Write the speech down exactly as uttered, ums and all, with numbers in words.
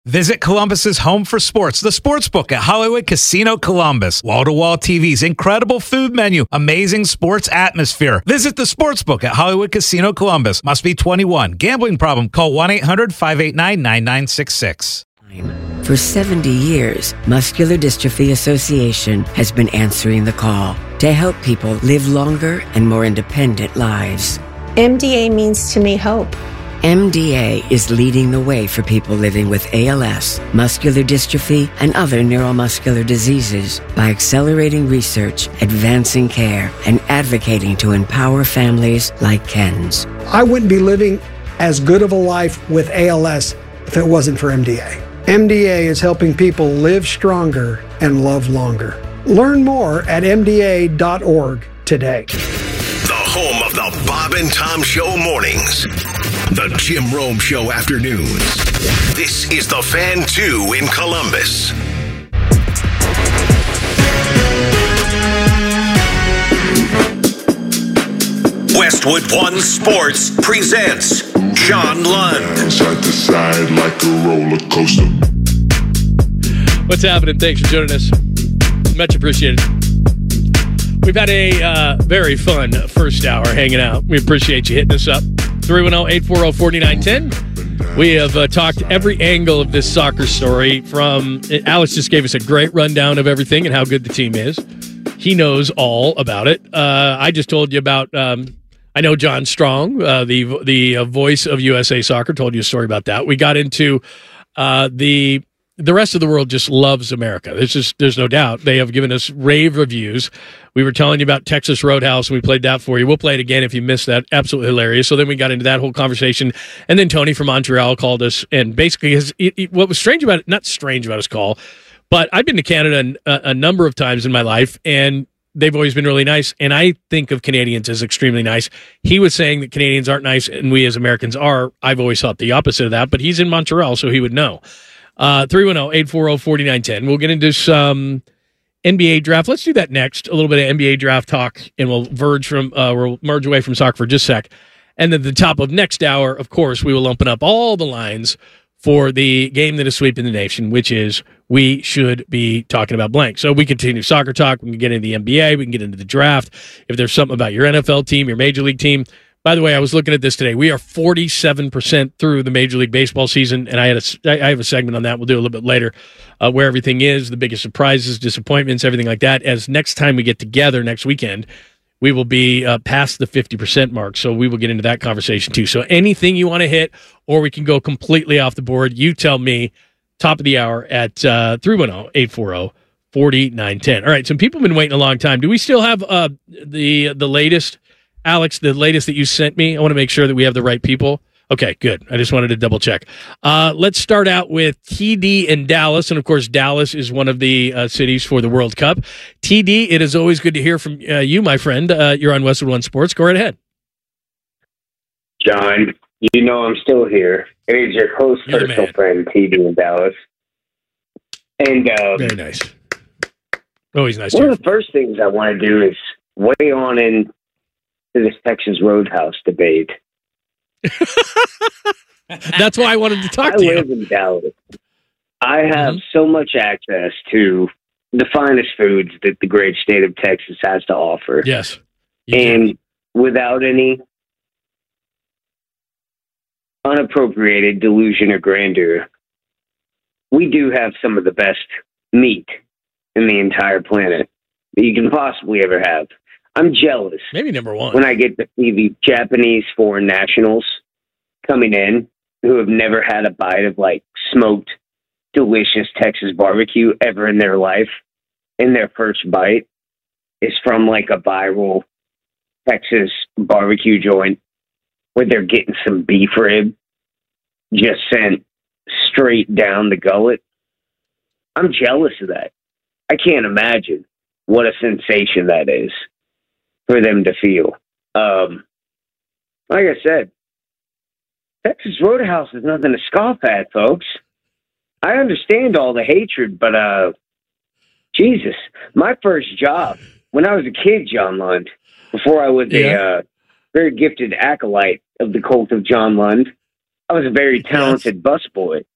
Visit Columbus's home for sports, the Sportsbook at Hollywood Casino Columbus. Wall-to-wall T Vs, incredible food menu, amazing sports atmosphere. Visit the Sportsbook at Hollywood Casino Columbus. Must be twenty-one. Gambling problem? Call one eight hundred five eight nine nine nine six six. For seventy years, Muscular Dystrophy Association has been answering the call to help people live longer and more independent lives. M D A means to me hope. M D A is leading the way for people living with A L S, muscular dystrophy, and other neuromuscular diseases by accelerating research, advancing care, and advocating to empower families like Ken's. I wouldn't be living as good of a life with A L S if it wasn't for M D A. M D A is helping people live stronger and love longer. Learn more at M D A dot org today. The home of the Bob and Tom Show mornings. The Jim Rome Show afternoons. This is The Fan two in Columbus. Westwood One Sports presents John Lund. Side to side like a roller coaster. What's happening? Thanks for joining us. Much appreciated. We've had a uh, very fun first hour hanging out. We appreciate you hitting us up. three one zero, eight four zero, four nine one zero. We have uh, talked every angle of this soccer story from... Alex just gave us a great rundown of everything and how good the team is. He knows all about it. Uh, I just told you about... Um, I know John Strong, uh, the the uh, voice of U S A Soccer, told you a story about that. We got into uh, the... The rest of the world just loves America. There's just, there's no doubt. They have given us rave reviews. We were telling you about Texas Roadhouse, and we played that for you. We'll play it again if you missed that. Absolutely hilarious. So then we got into that whole conversation, and then Tony from Montreal called us, and basically his, it, it, what was strange about it, not strange about his call, but I've been to Canada a, a number of times in my life, and they've always been really nice, and I think of Canadians as extremely nice. He was saying that Canadians aren't nice, and we as Americans are. I've always thought the opposite of that, but he's in Montreal, so he would know. Uh, three one zero, eight four zero, four nine one zero. We'll get into some N B A draft. Let's do that next. A little bit of N B A draft talk, and we'll verge from uh, we'll merge away from soccer for just a sec. And then at the top of next hour, of course, we will open up all the lines for the game that is sweeping the nation, which is we should be talking about blank. So we continue soccer talk. We can get into the N B A. We can get into the draft. If there's something about your N F L team, your Major League team. By the way, I was looking at this today. We are forty-seven percent through the Major League Baseball season, and I had a, I have a segment on that. We'll do a little bit later, uh, where everything is, the biggest surprises, disappointments, everything like that. As next time we get together next weekend, we will be uh, past the fifty percent mark, so we will get into that conversation too. So anything you want to hit, or we can go completely off the board, you tell me. Top of the hour at uh, three one zero, eight four zero, four nine one zero. All right, some people have been waiting a long time. Do we still have uh, the the latest... Alex, the latest that you sent me, I want to make sure that we have the right people. Okay, good. I just wanted to double check. Uh, let's start out with T D in Dallas. And, of course, Dallas is one of the uh, cities for the World Cup. T D, it is always good to hear from uh, you, my friend. Uh, you're on Westwood One Sports. Go right ahead. John, you know I'm still here. It is your close personal friend, T D in Dallas. And um, very nice. Always nice. One of the first things I want to do is weigh on in to this Texas Roadhouse debate. That's why I wanted to talk I to you. I live in Dallas. I have mm-hmm. so much access to the finest foods that the great state of Texas has to offer. Yes. And without any unappropriated delusion or grandeur, we do have some of the best meat in the entire planet that you can possibly ever have. I'm jealous. Maybe number one. When I get to see the Japanese foreign nationals coming in who have never had a bite of like smoked, delicious Texas barbecue ever in their life, and their first bite is from like a viral Texas barbecue joint where they're getting some beef rib just sent straight down the gullet. I'm jealous of that. I can't imagine what a sensation that is for them to feel. Um, like I said, Texas Roadhouse is nothing to scoff at, folks. I understand all the hatred, but uh, Jesus, my first job when I was a kid, John Lund, before I was yeah. a uh, very gifted acolyte of the cult of John Lund, I was a very talented yes. busboy.